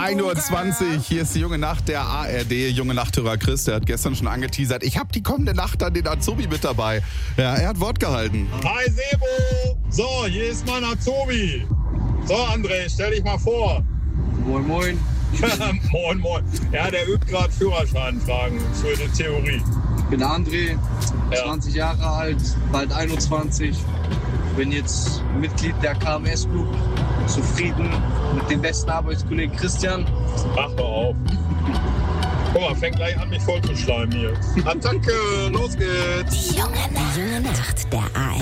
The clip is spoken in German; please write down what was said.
1:20 Uhr, hier ist die Junge Nacht der ARD. Junge Nachthörer Chris, der hat gestern schon angeteasert. Ich habe die kommende Nacht dann den Azubi mit dabei. Ja, er hat Wort gehalten. Hi Sebo! So, hier ist mein Azubi. So André, stell dich mal vor. Moin, moin. Moin, moin. Ja, der übt gerade Führerscheinfragen für die Theorie. Ich bin André, 20 Jahre alt, bald 21. Bin jetzt Mitglied der KMS-Club. Zufrieden mit dem besten Arbeitskollegen Christian. Mach mal auf. Guck mal, fängt gleich an, mich voll zu schleimen hier. Attacke, los geht's. Die Junge Nacht der ARD.